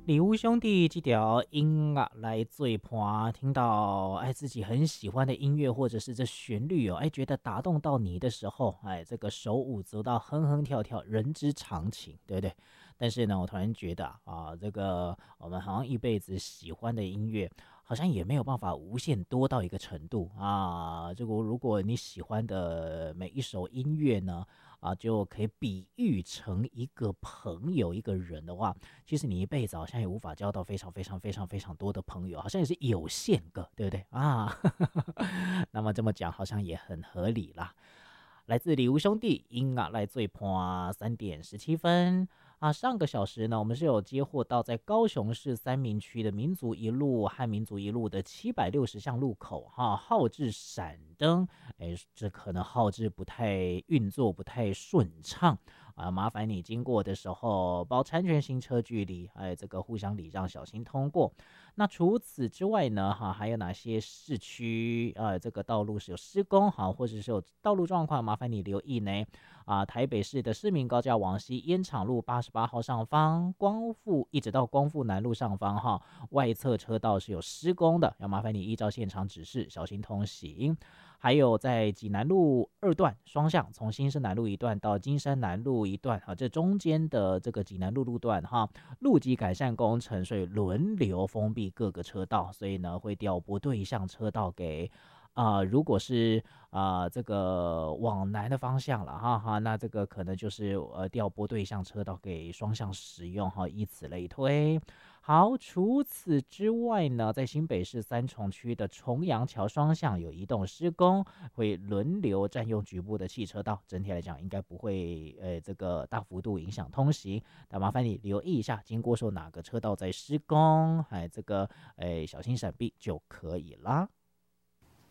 礼物兄弟这条音乐来做伴，听到自己很喜欢的音乐或者是这旋律哦，觉得打动到你的时候，这个手舞足蹈，哼哼跳跳，人之常情，对不对？但是呢，我突然觉得这个我们好像一辈子喜欢的音乐，好像也没有办法无限多到一个程度啊。这个如果你喜欢的每一首音乐呢，就可以比喻成一个朋友、一个人的话，其实你一辈子好像也无法交到非常非常非常非常多的朋友，好像也是有限个，对不对啊？那么这么讲好像也很合理啦。来自礼物兄弟音乐来最破3:17上个小时呢，我们是有接获到在高雄市三民区的民族一路和民族一路的760巷路口号志闪灯，这可能号志不太运作不太顺畅麻烦你经过的时候包产权行车距离，这个互相礼让，小心通过。那除此之外呢，还有哪些市区这个道路是有施工或者是有道路状况，麻烦你留意呢。台北市的市民高架往西烟厂路88号上方，光复一直到光复南路上方外侧车道是有施工的，要麻烦你依照现场指示小心通行。还有在济南路2段双向，从新生南路一段到金山南路一段这中间的这个济南路路段路基改善工程，所以轮流封闭各个车道，所以呢会调拨对向车道给如果是这个往南的方向了那这个可能就是调拨对向车道给双向使用以此类推。好，除此之外呢，在新北市三重区的重阳桥双向有移动施工，会轮流占用局部的汽车道，整体来讲应该不会这个大幅度影响通行，但麻烦你留意一下，经过时候哪个车道在施工，这个小心闪避就可以啦。